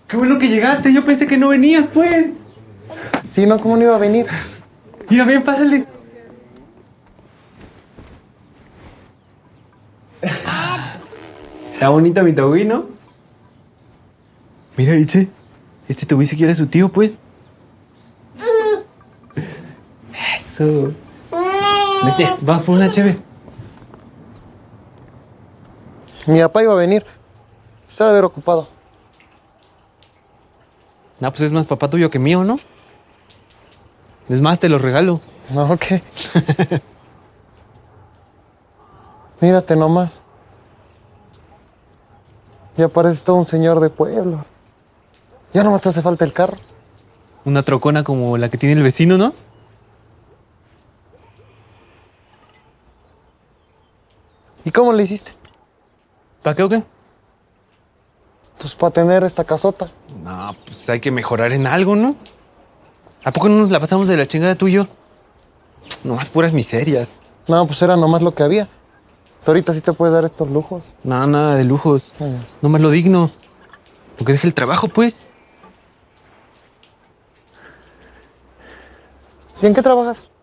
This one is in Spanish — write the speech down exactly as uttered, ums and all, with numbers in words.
Qué bueno que llegaste. Yo pensé que no venías, pues. Sí, no, ¿cómo no iba a venir? Mira, bien, pásale. Está bonita mi Togui, ¿no? Mira, Iche. Este Togui si quiere su tío, pues. Eso. Vete, vamos por una cheve. Mi papá iba a venir. Se ha de haber ocupado. No, pues es más papá tuyo que mío, ¿no? Es más, te los regalo. No, ¿qué? Mírate nomás. Ya pareces todo un señor de pueblo. Ya nomás te hace falta el carro. Una trocona como la que tiene el vecino, ¿no? ¿Y cómo le hiciste? ¿Para qué o qué? Pues para tener esta casota. No, pues hay que mejorar en algo, ¿no? ¿A poco no nos la pasamos de la chingada tú y yo? Nomás puras miserias. No, pues era nomás lo que había. Tú ahorita sí te puedes dar estos lujos. No, nada de lujos. Ah. Nomás lo digno. Porque deje el trabajo, pues. ¿Y en qué trabajas?